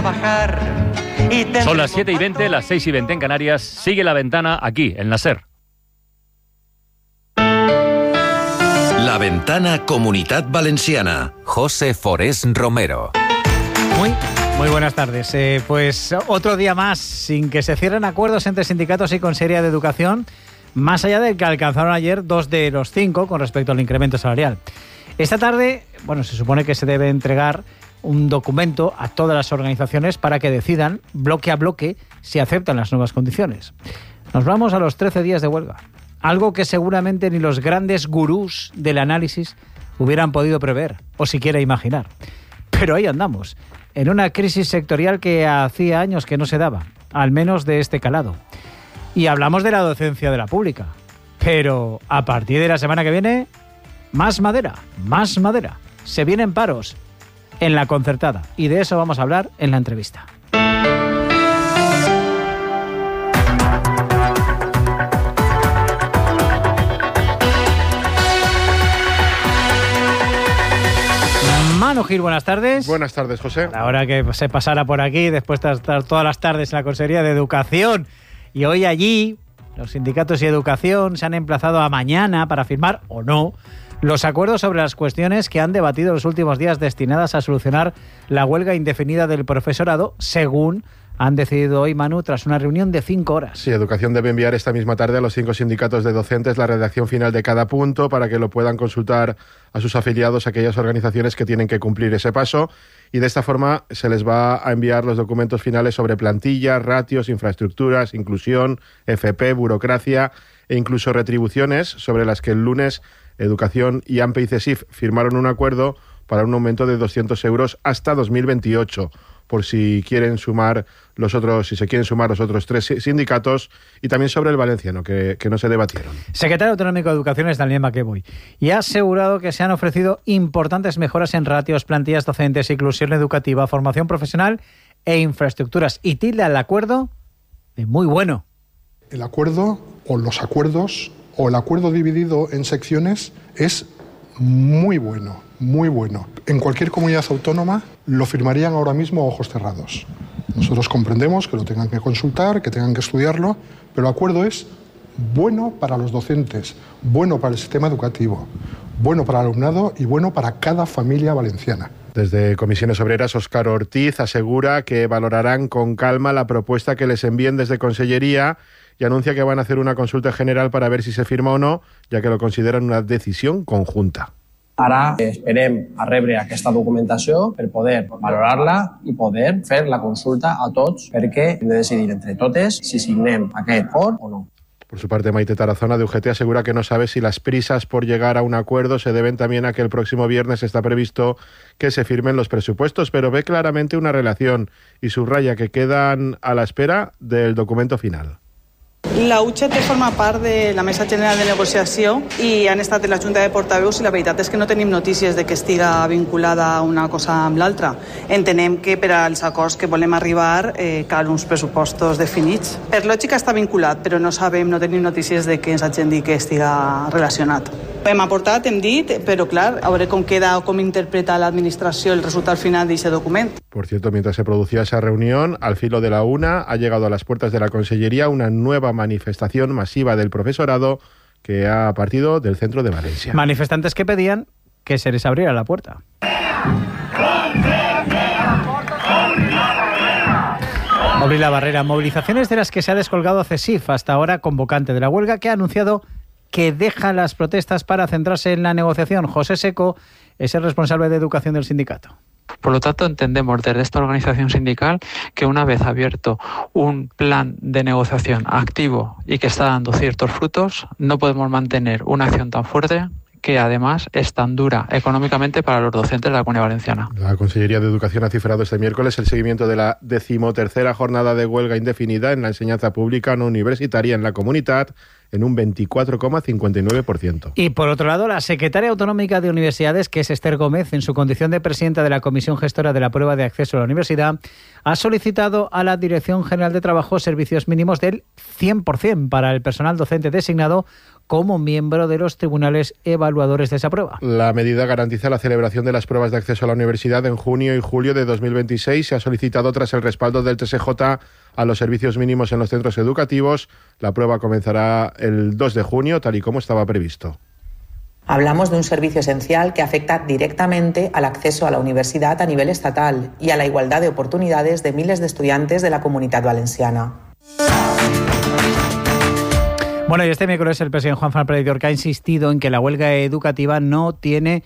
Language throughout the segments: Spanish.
trabajar. Son las 7:20, las 6:20 en Canarias. Sigue La Ventana aquí, en la SER. La Ventana Comunitat Valenciana. José Forés Romero. Muy buenas tardes. Pues otro día más sin que se cierren acuerdos entre sindicatos y Consellería de Educación, más allá del que alcanzaron ayer 2 de los 5 con respecto al incremento salarial. Esta tarde, se supone que se debe entregar un documento a todas las organizaciones para que decidan, bloque a bloque, si aceptan las nuevas condiciones. Nos vamos a los 13 días de huelga, algo que seguramente ni los grandes gurús del análisis hubieran podido prever o siquiera imaginar. Pero ahí andamos, en una crisis sectorial que hacía años que no se daba, al menos de este calado. Y hablamos de la docencia de la pública. Pero a partir de la semana que viene, más madera. Se vienen paros en la concertada. Y de eso vamos a hablar en la entrevista. Manu Gil, buenas tardes. Buenas tardes, José. Ahora que se pasara por aquí, después de estar todas las tardes en la Consejería de Educación, y hoy allí los sindicatos y educación se han emplazado a mañana para firmar, o no, los acuerdos sobre las cuestiones que han debatido los últimos días destinadas a solucionar la huelga indefinida del profesorado, según han decidido hoy, Manu, tras una reunión de 5 horas. Sí, Educación debe enviar esta misma tarde a los 5 sindicatos de docentes la redacción final de cada punto para que lo puedan consultar a sus afiliados, a aquellas organizaciones que tienen que cumplir ese paso, y de esta forma se les va a enviar los documentos finales sobre plantilla, ratios, infraestructuras, inclusión, FP, burocracia e incluso retribuciones, sobre las que el lunes Educación y AMPE y CESIF firmaron un acuerdo para un aumento de 200 euros hasta 2028, por si quieren sumar si se quieren sumar los otros 3 sindicatos, y también sobre el valenciano, que no se debatieron. Secretario Autonómico de Educación es Daniel Maqueboy y ha asegurado que se han ofrecido importantes mejoras en ratios, plantillas docentes, inclusión educativa, formación profesional e infraestructuras, y tilda el acuerdo de muy bueno. El acuerdo, o los acuerdos, o el acuerdo dividido en secciones es muy bueno, muy bueno. En cualquier comunidad autónoma lo firmarían ahora mismo a ojos cerrados. Nosotros comprendemos que lo tengan que consultar, que tengan que estudiarlo, pero el acuerdo es bueno para los docentes, bueno para el sistema educativo, bueno para el alumnado y bueno para cada familia valenciana. Desde Comisiones Obreras, Óscar Ortiz asegura que valorarán con calma la propuesta que les envíen desde Consellería y anuncia que van a hacer una consulta general para ver si se firma o no, ya que lo consideran una decisión conjunta. Ara esperem a rebre aquesta documentació per poder valorar-la i poder fer la consulta a tots, perquè hem de decidir entre totes si signem aquest acord o no. Por su parte, Maite Tarazona de UGT asegura que no sabe si las prisas por llegar a un acuerdo se deben también a que el próximo viernes está previsto que se firmen los presupuestos, pero ve claramente una relación y subraya que quedan a la espera del documento final. La UGT forma part de la Mesa General de Negociació i han estat en la Junta de Portaveus, i la veritat és que no tenim notícies de que estiga vinculada una cosa amb l'altra. Entenem que per als acords que volem arribar cal uns pressupostos definits. Per lògica està vinculat, però no tenim notícies de que ens hagin dit que estiga relacionat. Hem aportat, hem dit, però clar, a veure com queda o com interpreta l'administració el resultat final d'aquest document. Por cierto, mientras se producía esa reunión, al filo de la 1, ha llegado a las puertas de la Consellería una nueva manifestación masiva del profesorado que ha partido del centro de Valencia. Manifestantes que pedían que se les abriera la puerta. Abrir la barrera. Movilizaciones de las que se ha descolgado CESIF, hasta ahora convocante de la huelga, que ha anunciado que deja las protestas para centrarse en la negociación. José Seco es el responsable de educación del sindicato. Por lo tanto, entendemos desde esta organización sindical que una vez abierto un plan de negociación activo y que está dando ciertos frutos, no podemos mantener una acción tan fuerte que además es tan dura económicamente para los docentes de la Comunidad Valenciana. La Consellería de Educación ha cifrado este miércoles el seguimiento de la 13ª jornada de huelga indefinida en la enseñanza pública no universitaria en la Comunitat, en un 24,59%. Y por otro lado, la secretaria autonómica de Universidades, que es Esther Gómez, en su condición de presidenta de la Comisión Gestora de la Prueba de Acceso a la Universidad, ha solicitado a la Dirección General de Trabajo servicios mínimos del 100% para el personal docente designado como miembro de los tribunales evaluadores de esa prueba. La medida garantiza la celebración de las pruebas de acceso a la universidad en junio y julio de 2026. Se ha solicitado tras el respaldo del TSJ a los servicios mínimos en los centros educativos. La prueba comenzará el 2 de junio, tal y como estaba previsto. Hablamos de un servicio esencial que afecta directamente al acceso a la universidad a nivel estatal y a la igualdad de oportunidades de miles de estudiantes de la Comunitat Valenciana. Bueno, y este miércoles el presidente Juan Fran Pérez Llorca ha insistido en que la huelga educativa no tiene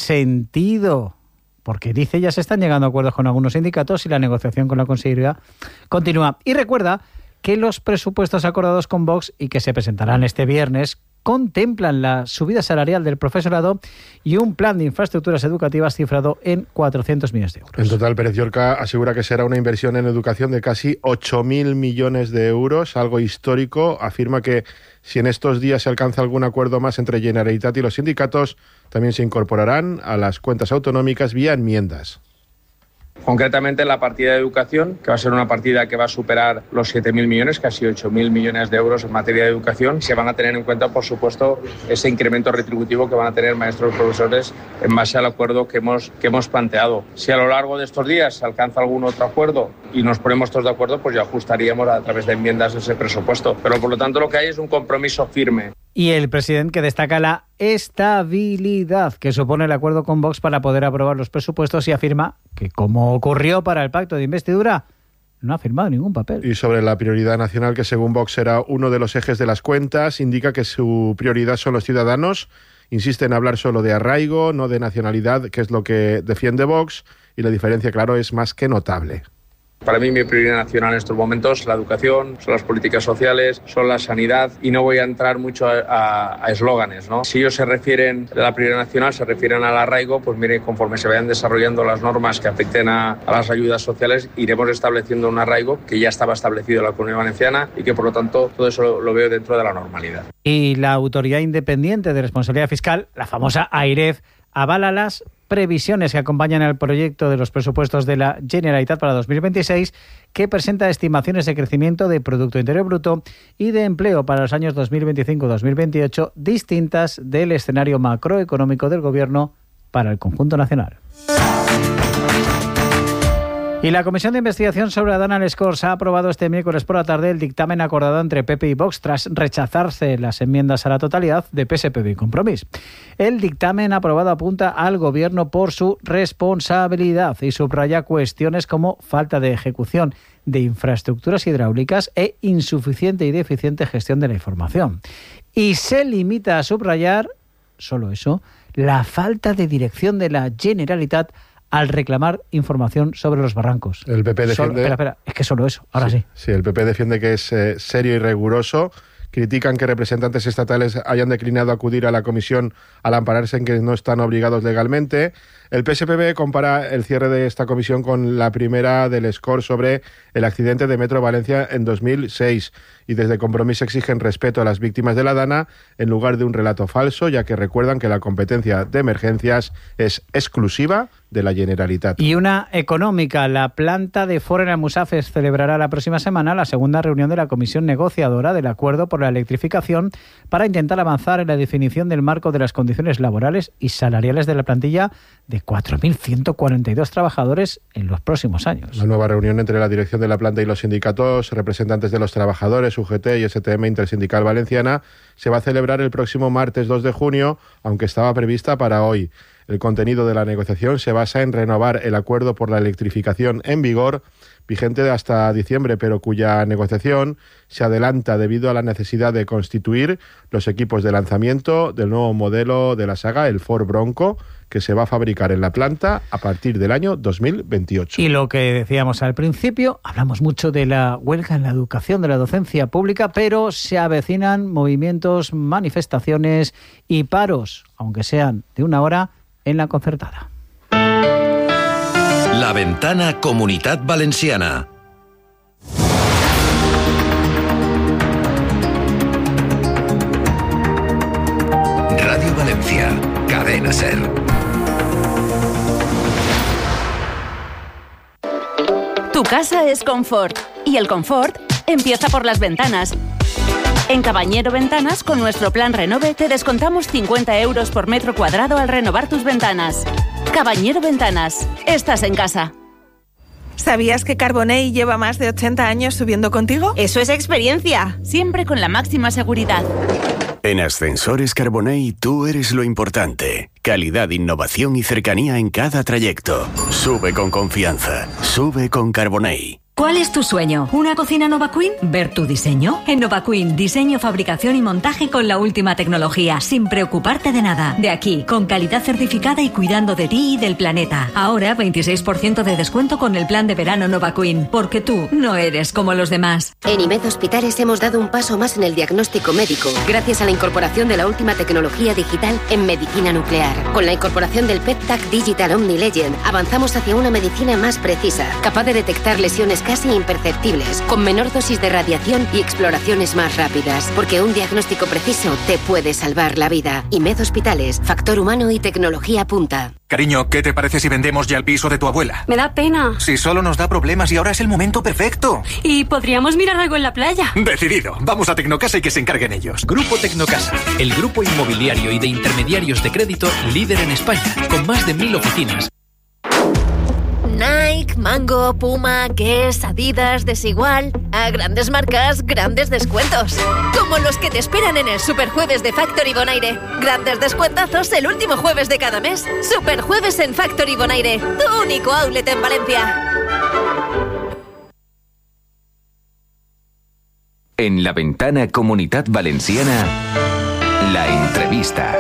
sentido, porque dice ya se están llegando a acuerdos con algunos sindicatos y la negociación con la Consellería continúa. Y recuerda que los presupuestos acordados con Vox y que se presentarán este viernes contemplan la subida salarial del profesorado y un plan de infraestructuras educativas cifrado en 400 millones de euros. En total, Pérez Llorca asegura que será una inversión en educación de casi 8.000 millones de euros, algo histórico. Afirma que si en estos días se alcanza algún acuerdo más entre Generalitat y los sindicatos, también se incorporarán a las cuentas autonómicas vía enmiendas. Concretamente la partida de educación, que va a ser una partida que va a superar los 7.000 millones, casi 8.000 millones de euros en materia de educación. Se van a tener en cuenta, por supuesto, ese incremento retributivo que van a tener maestros y profesores en base al acuerdo que hemos planteado. Si a lo largo de estos días se alcanza algún otro acuerdo y nos ponemos todos de acuerdo, pues ya ajustaríamos a través de enmiendas ese presupuesto. Pero por lo tanto lo que hay es un compromiso firme. Y el presidente que destaca la estabilidad que supone el acuerdo con Vox para poder aprobar los presupuestos y afirma que, como ocurrió para el pacto de investidura, no ha firmado ningún papel. Y sobre la prioridad nacional, que según Vox será uno de los ejes de las cuentas, indica que su prioridad son los ciudadanos. Insiste en hablar solo de arraigo, no de nacionalidad, que es lo que defiende Vox, y la diferencia, claro, es más que notable. Para mí mi prioridad nacional en estos momentos es la educación, son las políticas sociales, son la sanidad y no voy a entrar mucho a eslóganes, ¿no? Si ellos se refieren a la prioridad nacional, se refieren al arraigo, pues mire, conforme se vayan desarrollando las normas que afecten a las ayudas sociales, iremos estableciendo un arraigo que ya estaba establecido en la Comunidad Valenciana y que por lo tanto todo eso lo veo dentro de la normalidad. Y la Autoridad Independiente de Responsabilidad Fiscal, la famosa AIREF, avala las previsiones que acompañan al proyecto de los presupuestos de la Generalitat para 2026, que presenta estimaciones de crecimiento de Producto Interior Bruto y de empleo para los años 2025-2028 distintas del escenario macroeconómico del Gobierno para el conjunto nacional. Y la Comisión de Investigación sobre Adana Lescors ha aprobado este miércoles por la tarde el dictamen acordado entre PP y Vox tras rechazarse las enmiendas a la totalidad de PSPB y Compromís. El dictamen aprobado apunta al Gobierno por su responsabilidad y subraya cuestiones como falta de ejecución de infraestructuras hidráulicas e insuficiente y deficiente gestión de la información. Y se limita a subrayar, solo eso, la falta de dirección de la Generalitat al reclamar información sobre los barrancos. El PP defiende... Espera, es que solo eso, ahora sí. Sí, el PP defiende que es serio y riguroso. Critican que representantes estatales hayan declinado acudir a la comisión al ampararse en que no están obligados legalmente. El PSPB compara el cierre de esta comisión con la primera del SCOR sobre el accidente de Metro Valencia en 2006 y desde Compromís exigen respeto a las víctimas de la Dana en lugar de un relato falso, ya que recuerdan que la competencia de emergencias es exclusiva de la Generalitat. Y una económica. La planta de Ford en Almusafes celebrará la próxima semana la segunda reunión de la comisión negociadora del acuerdo por la electrificación para intentar avanzar en la definición del marco de las condiciones laborales y salariales de la plantilla de 4.142 trabajadores en los próximos años. La nueva reunión entre la dirección de la planta y los sindicatos, representantes de los trabajadores, UGT y STM Intersindical Valenciana, se va a celebrar el próximo martes 2 de junio, aunque estaba prevista para hoy. El contenido de la negociación se basa en renovar el acuerdo por la electrificación en vigor, vigente hasta diciembre, pero cuya negociación se adelanta debido a la necesidad de constituir los equipos de lanzamiento del nuevo modelo de la saga, el Ford Bronco, que se va a fabricar en la planta a partir del año 2028. Y lo que decíamos al principio, hablamos mucho de la huelga en la educación, de la docencia pública, pero se avecinan movimientos, manifestaciones y paros, aunque sean de una hora, en la concertada. La Ventana Comunitat Valenciana. Valencia. Cadena SER. Tu casa es confort y el confort empieza por las ventanas. En Cabañero Ventanas, con nuestro plan Renove, te descontamos 50 euros por metro cuadrado al renovar tus ventanas. Cabañero Ventanas, estás en casa. ¿Sabías que Carbonell lleva más de 80 años subiendo contigo? Eso es experiencia, siempre con la máxima seguridad. En Ascensores Carbonell tú eres lo importante. Calidad, innovación y cercanía en cada trayecto. Sube con confianza. Sube con Carbonell. ¿Cuál es tu sueño? ¿Una cocina Nova Queen? ¿Ver tu diseño? En Nova Queen, diseño, fabricación y montaje con la última tecnología, sin preocuparte de nada. De aquí, con calidad certificada y cuidando de ti y del planeta. Ahora, 26% de descuento con el plan de verano Nova Queen, porque tú no eres como los demás. En IMED Hospitales hemos dado un paso más en el diagnóstico médico, gracias a la incorporación de la última tecnología digital en medicina nuclear. Con la incorporación del PET-TAC Digital Omni Legend, avanzamos hacia una medicina más precisa, capaz de detectar lesiones casi imperceptibles, con menor dosis de radiación y exploraciones más rápidas, porque un diagnóstico preciso te puede salvar la vida. IMED Hospitales, factor humano y tecnología punta. Cariño, ¿qué te parece si vendemos ya el piso de tu abuela? Me da pena. Si solo nos da problemas y ahora es el momento perfecto. Y podríamos mirar algo en la playa. Decidido. Vamos a Tecnocasa y que se encarguen ellos. Grupo Tecnocasa, el grupo inmobiliario y de intermediarios de crédito líder en España, con más de 1000 oficinas. Nike, Mango, Puma, Guess, Adidas, Desigual. A grandes marcas, grandes descuentos. Como los que te esperan en el Superjueves de Factory Bonaire. Grandes descuentazos el último jueves de cada mes. Superjueves en Factory Bonaire, tu único outlet en Valencia. En la ventana Comunitat Valenciana, la entrevista.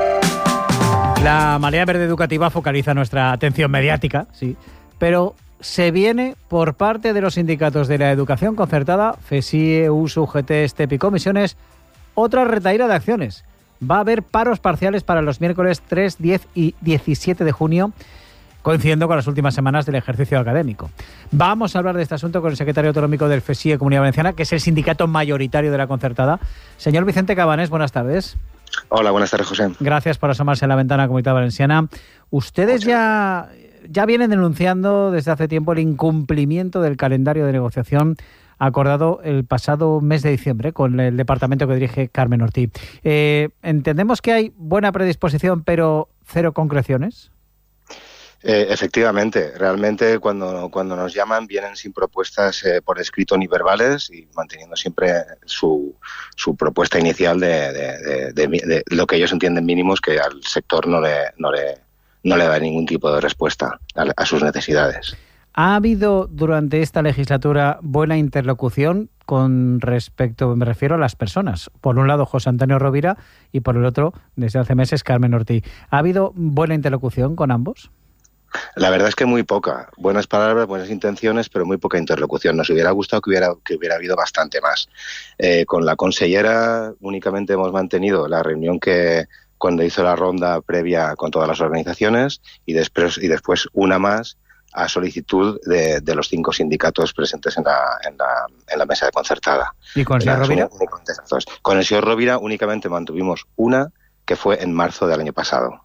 La marea verde educativa focaliza nuestra atención mediática, sí, pero se viene por parte de los sindicatos de la educación concertada, FESIE, USU, UGT, STEP y comisiones, otra retahíla de acciones. Va a haber paros parciales para los miércoles 3, 10 y 17 de junio, coincidiendo con las últimas semanas del ejercicio académico. Vamos a hablar de este asunto con el secretario autonómico del FESIE Comunidad Valenciana, que es el sindicato mayoritario de la concertada. Señor Vicente Cabanés, buenas tardes. Hola, buenas tardes, José. Gracias por asomarse a la ventana Comunidad Valenciana. Ustedes ya vienen denunciando desde hace tiempo el incumplimiento del calendario de negociación acordado el pasado mes de diciembre con el departamento que dirige Carmen Ortiz. Entendemos que hay buena predisposición, pero cero concreciones. Efectivamente, realmente cuando nos llaman vienen sin propuestas por escrito ni verbales y manteniendo siempre su propuesta inicial de lo que ellos entienden mínimos, que al sector no le da ningún tipo de respuesta a sus necesidades. ¿Ha habido durante esta legislatura buena interlocución con respecto, me refiero a las personas? Por un lado José Antonio Rovira y por el otro, desde hace meses, Carmen Ortiz. ¿Ha habido buena interlocución con ambos? La verdad es que muy poca. Buenas palabras, buenas intenciones, pero muy poca interlocución. Nos hubiera gustado que hubiera habido bastante más. Con la consellera únicamente hemos mantenido la reunión que cuando hizo la ronda previa con todas las organizaciones y después una más a solicitud de los 5 sindicatos presentes en la mesa de concertada. ¿Y con el señor Rovira? Con el señor Rovira únicamente mantuvimos una, que fue en marzo del año pasado.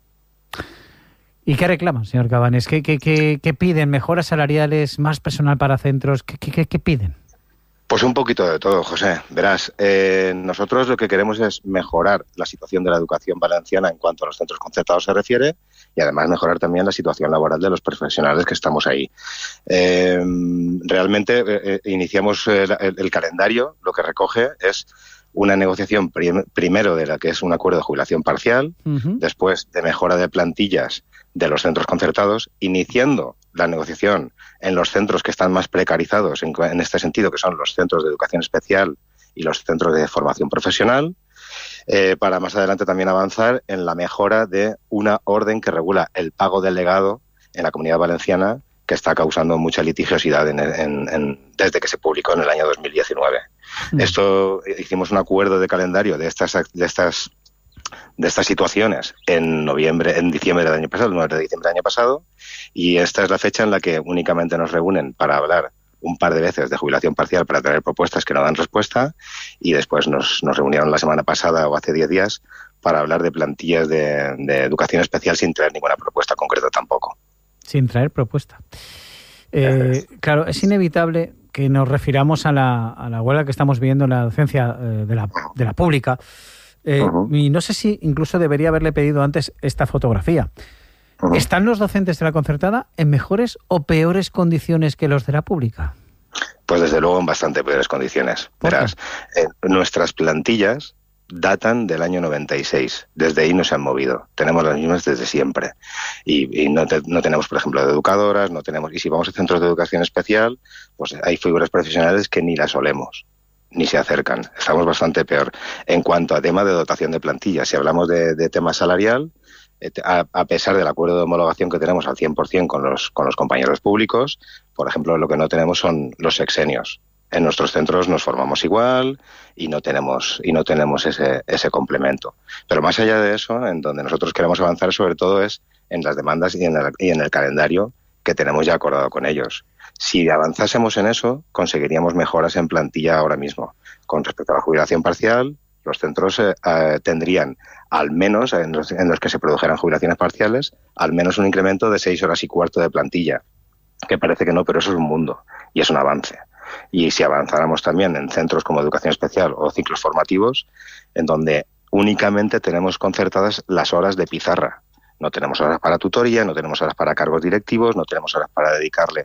¿Y qué reclaman, señor Cabanés? ¿Qué piden? ¿Mejoras salariales? ¿Más personal para centros? ¿Qué piden? Pues un poquito de todo, José. Verás, nosotros lo que queremos es mejorar la situación de la educación valenciana en cuanto a los centros concertados se refiere y además mejorar también la situación laboral de los profesionales que estamos ahí. Realmente iniciamos el calendario, lo que recoge es una negociación primero de la que es un acuerdo de jubilación parcial, después de mejora de plantillas de los centros concertados, iniciando la negociación en los centros que están más precarizados en este sentido, que son los centros de educación especial y los centros de formación profesional, para más adelante también avanzar en la mejora de una orden que regula el pago del legado en la Comunidad Valenciana, que está causando mucha litigiosidad desde que se publicó en el año 2019. Esto hicimos un acuerdo de calendario de estas situaciones en diciembre del año pasado, el 9 de diciembre del año pasado, y esta es la fecha en la que únicamente nos reúnen para hablar un par de veces de jubilación parcial para traer propuestas que no dan respuesta, y después nos reunieron la semana pasada o hace 10 días para hablar de plantillas de educación especial sin traer ninguna propuesta concreta tampoco. Sin traer propuesta. Claro, es inevitable que nos refiramos a la huelga que estamos viviendo en la docencia de la pública. Y no sé si incluso debería haberle pedido antes esta fotografía. ¿Están los docentes de la concertada en mejores o peores condiciones que los de la pública? Pues desde luego en bastante peores condiciones. Verás, nuestras plantillas datan del año 96. Desde ahí no se han movido. Tenemos las mismas desde siempre. Y no tenemos, por ejemplo, de educadoras, no tenemos. Y si vamos a centros de educación especial, pues hay figuras profesionales que ni las olemos, ni se acercan. Estamos bastante peor. En cuanto a tema de dotación de plantillas, si hablamos de tema salarial, a pesar del acuerdo de homologación que tenemos al 100% con los compañeros públicos, por ejemplo, lo que no tenemos son los sexenios. En nuestros centros nos formamos igual y no tenemos ese complemento. Pero más allá de eso, en donde nosotros queremos avanzar sobre todo es en las demandas y en el calendario que tenemos ya acordado con ellos. Si avanzásemos en eso, conseguiríamos mejoras en plantilla ahora mismo. Con respecto a la jubilación parcial, los centros tendrían, al menos en los que se produjeran jubilaciones parciales, al menos un incremento de 6 horas y cuarto de plantilla. Que parece que no, pero eso es un mundo y es un avance. Y si avanzáramos también en centros como educación especial o ciclos formativos, en donde únicamente tenemos concertadas las horas de pizarra. No tenemos horas para tutoría, no tenemos horas para cargos directivos, no tenemos horas para dedicarle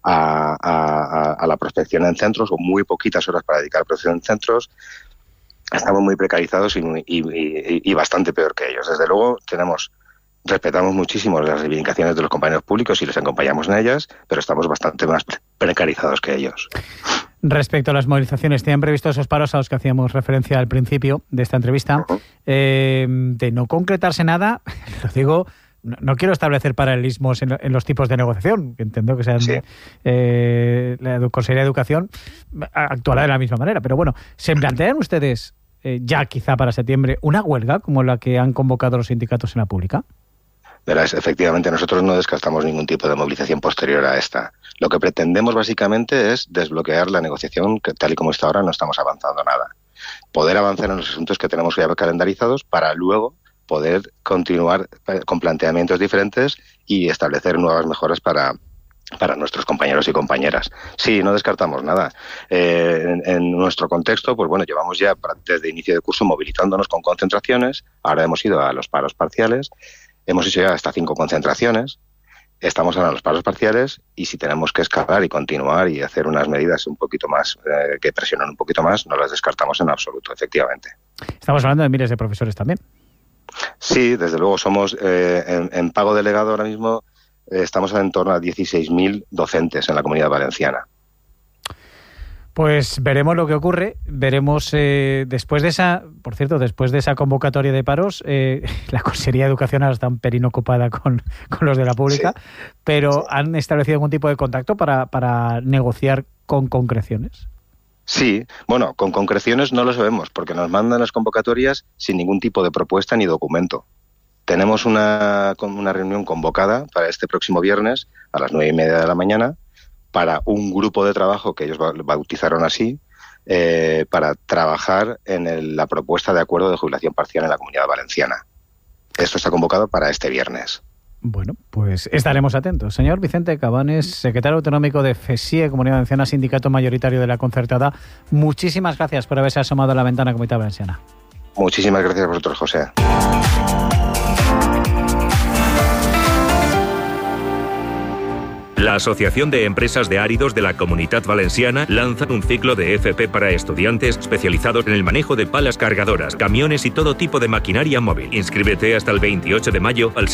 a la prospección en centros, o muy poquitas horas para dedicar a la prospección en centros. Estamos muy precarizados y bastante peor que ellos. Desde luego respetamos muchísimo las reivindicaciones de los compañeros públicos y les acompañamos en ellas, pero estamos bastante más precarizados que ellos. Respecto a las movilizaciones, ¿tienen previsto esos paros a los que hacíamos referencia al principio de esta entrevista? De no concretarse nada, lo digo, no quiero establecer paralelismos en los tipos de negociación, que entiendo que sean la Consejería de Educación actuará de la misma manera, pero bueno, ¿se plantean ustedes ya quizá para septiembre una huelga como la que han convocado los sindicatos en la pública? Verás, efectivamente, nosotros no descartamos ningún tipo de movilización posterior a esta. Lo que pretendemos básicamente es desbloquear la negociación, que tal y como está ahora no estamos avanzando nada. Poder avanzar en los asuntos que tenemos ya calendarizados para luego poder continuar con planteamientos diferentes y establecer nuevas mejoras para nuestros compañeros y compañeras. Sí, no descartamos nada. En nuestro contexto, pues bueno, llevamos ya desde inicio de curso movilizándonos con concentraciones. Ahora hemos ido a los paros parciales. Hemos hecho ya hasta 5 concentraciones. Estamos ahora en los paros parciales y si tenemos que escalar y continuar y hacer unas medidas un poquito más que presionan un poquito más, no las descartamos en absoluto, efectivamente. Estamos hablando de miles de profesores también. Sí, desde luego somos en pago delegado ahora mismo estamos en torno a 16.000 docentes en la Comunidad Valenciana. Pues veremos lo que ocurre, veremos después de esa convocatoria de paros, la Consejería de Educación ahora está un pelín ocupada con los de la pública, pero ¿han establecido algún tipo de contacto para negociar con concreciones? Sí, bueno, con concreciones no lo sabemos, porque nos mandan las convocatorias sin ningún tipo de propuesta ni documento. Tenemos una reunión convocada para este próximo viernes a las 9:30 de la mañana para un grupo de trabajo que ellos bautizaron así, para trabajar en la propuesta de acuerdo de jubilación parcial en la Comunidad Valenciana. Esto está convocado para este viernes. Bueno, pues estaremos atentos. Señor Vicente Cabanes, secretario autonómico de FESIE, Comunidad Valenciana, sindicato mayoritario de la concertada, muchísimas gracias por haberse asomado a la ventana Comunidad Valenciana. Muchísimas gracias a vosotros, José. La Asociación de Empresas de Áridos de la Comunidad Valenciana lanza un ciclo de FP para estudiantes especializados en el manejo de palas cargadoras, camiones y todo tipo de maquinaria móvil. Inscríbete hasta el 28 de mayo al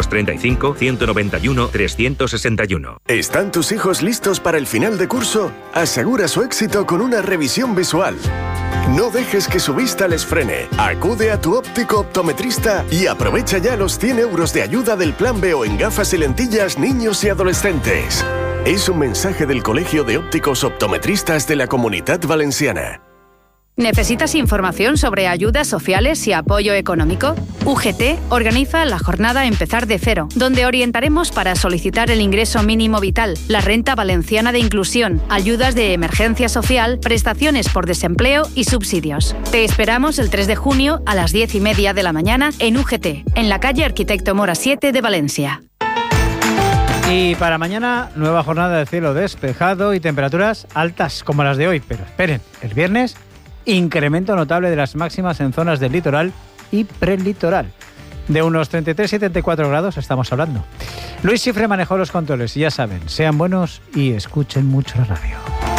635-191-361. ¿Están tus hijos listos para el final de curso? Asegura su éxito con una revisión visual. No dejes que su vista les frene. Acude a tu óptico optometrista y aprovecha ya los 100 euros de ayuda del Plan B en gafas y lentillas niños y adolescentes. Es un mensaje del Colegio de Ópticos Optometristas de la Comunidad Valenciana. ¿Necesitas información sobre ayudas sociales y apoyo económico? UGT organiza la jornada Empezar de Cero, donde orientaremos para solicitar el ingreso mínimo vital, la renta valenciana de inclusión, ayudas de emergencia social, prestaciones por desempleo y subsidios. Te esperamos el 3 de junio a las 10:30 de la mañana en UGT, en la calle Arquitecto Mora 7 de Valencia. Y para mañana, nueva jornada de cielo despejado y temperaturas altas como las de hoy. Pero esperen, el viernes, incremento notable de las máximas en zonas del litoral y prelitoral. De unos 33-74 grados estamos hablando. Luis Cifre manejó los controles y ya saben, sean buenos y escuchen mucho la radio.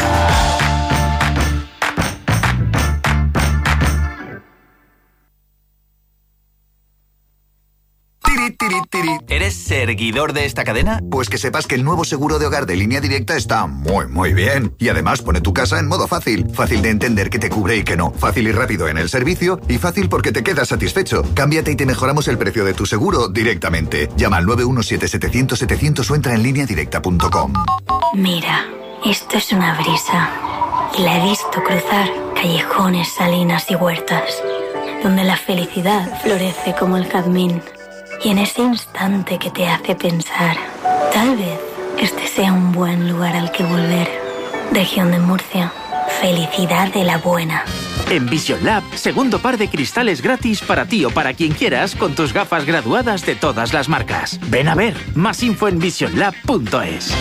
¿Eres seguidor de esta cadena? Pues que sepas que el nuevo seguro de hogar de Línea Directa está muy bien. Y además pone tu casa en modo fácil. Fácil de entender qué te cubre y qué no. Fácil y rápido en el servicio. Y fácil porque te quedas satisfecho. Cámbiate y te mejoramos el precio de tu seguro directamente. Llama al 917-700-700 o entra en lineadirecta.com. Mira, esto es una brisa. Y la he visto cruzar callejones, salinas y huertas, donde la felicidad florece como el jazmín. Y en ese instante que te hace pensar, tal vez este sea un buen lugar al que volver. Región de Murcia, felicidad de la buena. En Vision Lab, segundo par de cristales gratis para ti o para quien quieras con tus gafas graduadas de todas las marcas. Ven a ver, más info en visionlab.es.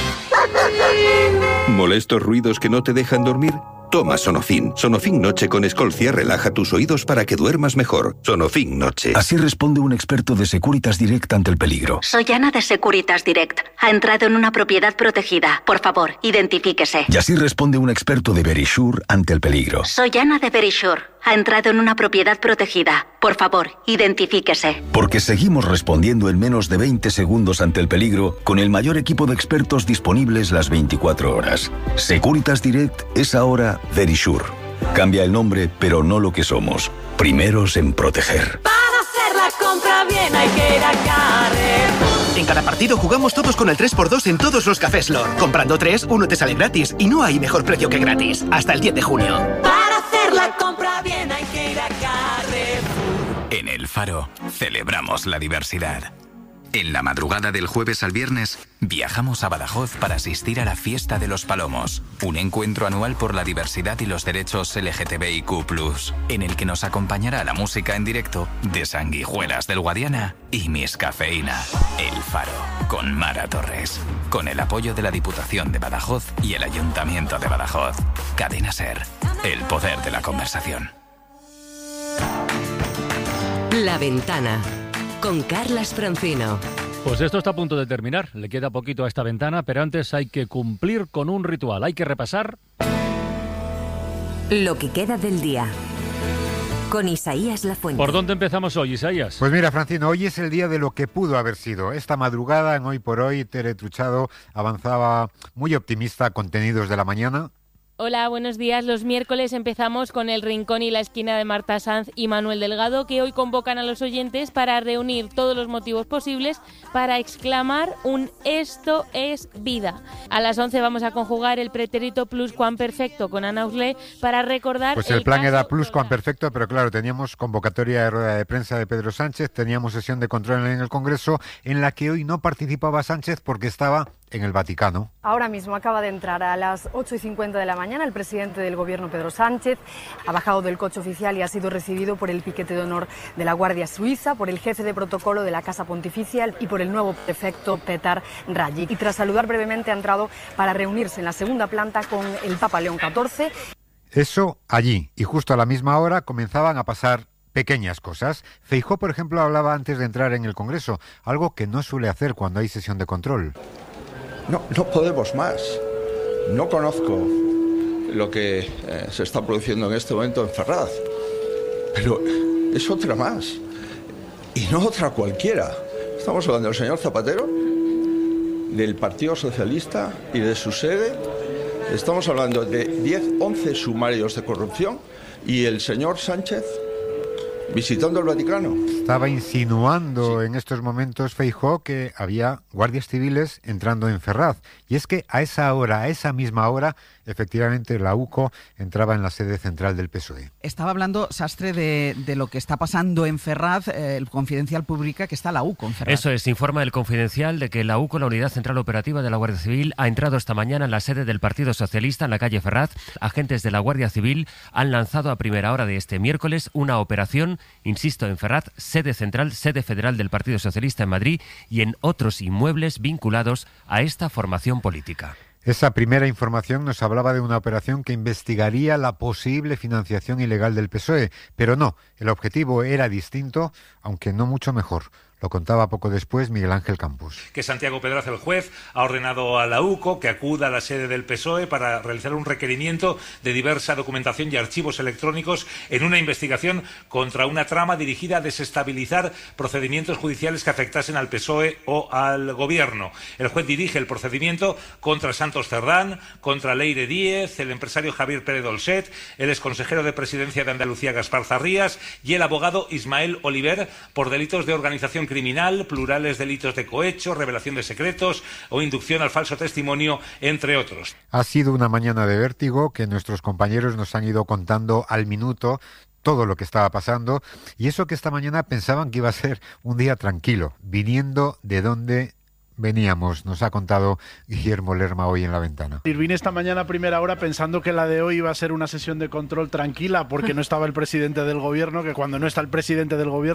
¿Molestos ruidos que no te dejan dormir? Toma Sonofin. Sonofin Noche con Escolcia relaja tus oídos para que duermas mejor. Sonofin Noche. Así responde un experto de Securitas Direct ante el peligro. Soy Ana de Securitas Direct. Ha entrado en una propiedad protegida. Por favor, identifíquese. Y así responde un experto de Verisure ante el peligro. Soy Ana de Verisure. Ha entrado en una propiedad protegida. Por favor, identifíquese. Porque seguimos respondiendo en menos de 20 segundos ante el peligro con el mayor equipo de expertos disponibles las 24 horas. Securitas Direct es ahora Verisure. Cambia el nombre, pero no lo que somos. Primeros en proteger. Para hacer la compra bien hay que ir a Carrefour. En cada partido jugamos todos con el 3x2 en todos los cafés Lor. Comprando 3, uno te sale gratis. Y no hay mejor precio que gratis. Hasta el 10 de junio. Para hacer la compra bien hay que ir a Carrefour. En El Faro celebramos la diversidad. En la madrugada del jueves al viernes, viajamos a Badajoz para asistir a la Fiesta de los Palomos, un encuentro anual por la diversidad y los derechos LGTBIQ+, en el que nos acompañará la música en directo de Sanguijuelas del Guadiana y Miss Cafeína. El Faro, con Mara Torres, con el apoyo de la Diputación de Badajoz y el Ayuntamiento de Badajoz. Cadena SER, el poder de la conversación. La Ventana, con Carlas Francino. Pues esto está a punto de terminar, le queda poquito a esta ventana, pero antes hay que cumplir con un ritual, hay que repasar lo que queda del día. Con Isaías Lafuente. ¿Por dónde empezamos hoy, Isaías? Pues mira, Francino, hoy es el día de lo que pudo haber sido. Esta madrugada, en Hoy por Hoy, Tere Truchado avanzaba muy optimista, contenidos de la mañana. Hola, buenos días. Los miércoles empezamos con El Rincón y la Esquina de Marta Sanz y Manuel Delgado, que hoy convocan a los oyentes para reunir todos los motivos posibles para exclamar un «Esto es vida». A las 11 vamos a conjugar el pretérito pluscuamperfecto con Ana Auslé para recordar... Pues el plan era pluscuamperfecto, pero claro, teníamos convocatoria de rueda de prensa de Pedro Sánchez, teníamos sesión de control en el Congreso, en la que hoy no participaba Sánchez porque estaba en el Vaticano. Ahora mismo acaba de entrar a las 8:50 de la mañana el presidente del Gobierno, Pedro Sánchez. Ha bajado del coche oficial y ha sido recibido por el piquete de honor de la Guardia Suiza, por el jefe de protocolo de la Casa Pontificia y por el nuevo prefecto Petar Raggi. Y tras saludar brevemente ha entrado para reunirse en la segunda planta con el Papa León XIV. Eso allí, y justo a la misma hora comenzaban a pasar pequeñas cosas. Feijóo, por ejemplo, hablaba antes de entrar en el Congreso, algo que no suele hacer cuando hay sesión de control. No podemos más. No conozco lo que se está produciendo en este momento en Ferraz, pero es otra más. Y no otra cualquiera. Estamos hablando del señor Zapatero, del Partido Socialista y de su sede. Estamos hablando de 11 sumarios de corrupción y el señor Sánchez visitando el Vaticano. Estaba insinuando en estos momentos Feijóo que había guardias civiles entrando en Ferraz. Y es que a esa misma hora, efectivamente la UCO entraba en la sede central del PSOE. Estaba hablando, Sastre, de lo que está pasando en Ferraz. El Confidencial publica que está la UCO en Ferraz. Eso es, informa el Confidencial de que la UCO, la Unidad Central Operativa de la Guardia Civil, ha entrado esta mañana en la sede del Partido Socialista en la calle Ferraz. Agentes de la Guardia Civil han lanzado a primera hora de este miércoles una operación, insisto, en Ferraz, sede central, sede federal del Partido Socialista en Madrid y en otros inmuebles vinculados a esta formación política. Esa primera información nos hablaba de una operación que investigaría la posible financiación ilegal del PSOE, pero no, el objetivo era distinto, aunque no mucho mejor. Lo contaba poco después Miguel Ángel Campos. Que Santiago Pedraza, el juez, ha ordenado a la UCO que acuda a la sede del PSOE para realizar un requerimiento de diversa documentación y archivos electrónicos en una investigación contra una trama dirigida a desestabilizar procedimientos judiciales que afectasen al PSOE o al Gobierno. El juez dirige el procedimiento contra Santos Cerdán, contra Leire Díez, el empresario Javier Pérez Dolcet, el exconsejero de Presidencia de Andalucía Gaspar Zarrías y el abogado Ismael Oliver por delitos de organización criminal, plurales delitos de cohecho, revelación de secretos o inducción al falso testimonio, entre otros. Ha sido una mañana de vértigo que nuestros compañeros nos han ido contando al minuto todo lo que estaba pasando, y eso que esta mañana pensaban que iba a ser un día tranquilo, viniendo de donde veníamos, nos ha contado Guillermo Lerma hoy en La Ventana. Vine esta mañana a primera hora pensando que la de hoy iba a ser una sesión de control tranquila porque no estaba el presidente del gobierno, que cuando no está el presidente del gobierno